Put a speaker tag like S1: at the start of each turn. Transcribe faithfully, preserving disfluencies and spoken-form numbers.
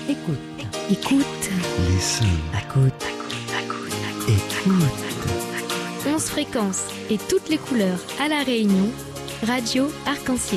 S1: Écoute. Écoute.
S2: Listen.
S1: Écoute.
S2: Écoute.
S3: onze fréquences et toutes les couleurs à La Réunion. Radio Arc-en-Ciel.